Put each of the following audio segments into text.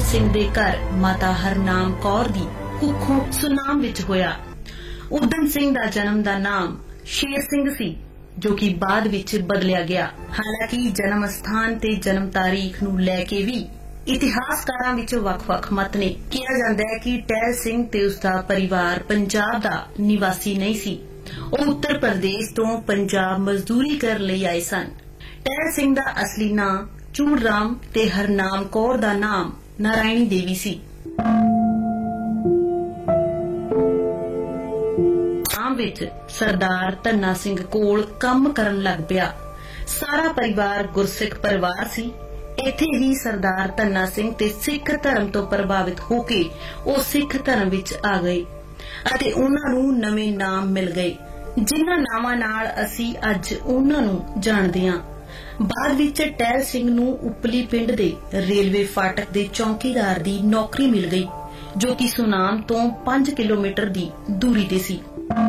ਸਿੰਘ ਦੇ ਘਰ ਮਾਤਾ ਹਰਨਾਮ ਕੌਰ ਦੀ ਕੁੱਖੋਂ ਸੁਨਾਮ ਵਿੱਚ ਹੋਇਆ। ਊਧਮ ਸਿੰਘ ਦਾ ਜਨਮ ਦਾ ਨਾਮ ਸ਼ੇਰ ਸਿੰਘ ਸੀ, ਜੋ ਕਿ ਬਾਅਦ ਵਿੱਚ ਬਦਲਿਆ ਗਿਆ। ਹਾਲਾਂਕਿ ਜਨਮ ਸਥਾਨ ਤੇ ਜਨਮ ਤਾਰੀਖ ਨੂੰ ਲੈ ਕੇ ਵੀ ਇਤਿਹਾਸਕਾਰਾਂ ਵਿੱਚ ਵੱਖ-ਵੱਖ ਮਤ ਨੇ। ਕਿਹਾ ਜਾਂਦਾ ਹੈ ਕਿ ਟਹਿਲ ਸਿੰਘ ਤੇ ਉਸ ਦਾ ਪਰਿਵਾਰ ਪੰਜਾਬ ਦਾ ਨਿਵਾਸੀ ਨਹੀਂ ਸੀ, ਉਹ ਉੱਤਰ ਪ੍ਰਦੇਸ਼ ਤੋਂ ਪੰਜਾਬ ਮਜ਼ਦੂਰੀ ਕਰਨ ਲਈ ਆਏ ਸਨ। ਟਹਿਲ ਸਿੰਘ ਦਾ ਅਸਲੀ ਨਾਂ ਚੂੜ ਰਾਮ ਤੇ ਹਰਨਾਮ ਕੌਰ ਦਾ ਨਾਮ ਨਾਰਾਇਣੀ ਦੇਵੀ ਸੀ। ਆਮ ਵਿੱਚ ਸਰਦਾਰ ਧੰਨਾ ਸਿੰਘ ਕੋਲ ਕੰਮ ਕਰਨ ਲੱਗ ਪਿਆ। ਸਾਰਾ ਪਰਿਵਾਰ ਗੁਰਸਿੱਖ ਪਰਿਵਾਰ ਸੀ। ਇੱਥੇ ਹੀ ਸਰਦਾਰ ਧੰਨਾ ਸਿੰਘ ਤੇ ਸਿੱਖ ਧਰਮ ਤੋਂ ਪ੍ਰਭਾਵਿਤ ਹੋ ਕੇ ਉਹ ਸਿੱਖ ਧਰਮ ਵਿੱਚ ਆ ਗਏ ਅਤੇ ਉਹਨਾਂ ਨੂੰ ਨਵੇਂ ਨਾਮ ਮਿਲ ਗਏ, ਜਿਨ੍ਹਾਂ ਨਾਵਾਂ ਨਾਲ ਅਸੀਂ ਅੱਜ ਉਹਨਾਂ ਨੂੰ ਜਾਣਦੇ ਹਾਂ। ਬਾਅਦ ਵਿੱਚ ਟਹਿਲ ਸਿੰਘ ਨੂੰ ਉਪਲੀ ਪਿੰਡ ਦੇ ਰੇਲਵੇ ਫਾਟਕ ਦੇ ਚੌਕੀਦਾਰ ਦੀ ਨੌਕਰੀ ਮਿਲ ਗਈ, ਜੋ ਕਿ ਸੁਨਾਮ ਤੋਂ 5 ਕਿਲੋਮੀਟਰ ਦੀ ਦੂਰੀ ਤੇ ਸੀ।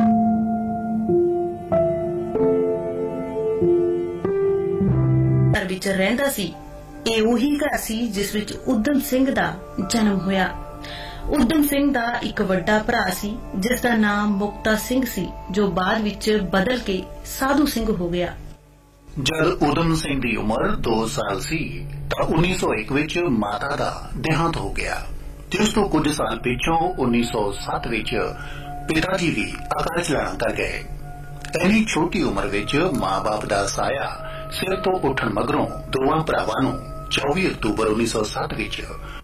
ਘਰ ਵਿੱਚ ਰਹਿੰਦਾ ਸੀ। ਇਹ ਉਹੀ ਘਰ ਸੀ ਜਿਸ ਵਿੱਚ ਊਧਮ ਸਿੰਘ ਦਾ ਜਨਮ ਹੋਇਆ। ਊਧਮ ਸਿੰਘ ਦਾ ਇੱਕ ਵੱਡਾ ਭਰਾ ਸੀ ਜਿਸ ਦਾ ਨਾਮ ਮੁਕਤਾ ਸਿੰਘ ਸੀ, ਜੋ ਬਾਅਦ ਵਿੱਚ ਬਦਲ ਕੇ ਸਾਧੂ ਸਿੰਘ ਹੋ ਗਿਆ। ਜਦ ਊਧਮ ਸਿੰਘ ਦੀ ਉਮਰ 2 ਸਾਲ ਸੀ ਤਾਂ 1901 ਵਿੱਚ ਮਾਤਾ ਦਾ ਦੇਹਾਂਤ ਹੋ ਗਿਆ ਤੇ ਉਸ ਤੋਂ ਕੁਝ ਸਾਲ ਪਿੱਛੋਂ 1907 ਵਿੱਚ ਪਿਤਾ ਜੀ ਵੀ ਅਕਾਲ ਚਲਾਣਾ ਕਰ ਗਏ। ਇੰਨੀ ਛੋਟੀ ਉਮਰ ਵਿੱਚ ਮਾਂ-ਬਾਪ ਦਾ ਸਾਇਆ ਸਿਰ ਤੋਂ ਉੱਠਣ ਮਗਰੋਂ ਦੋਵਾਂ ਭਰਾਵਾਂ ਨੂੰ 24 ਅਕਤੂਬਰ 1907 ਵਿੱਚ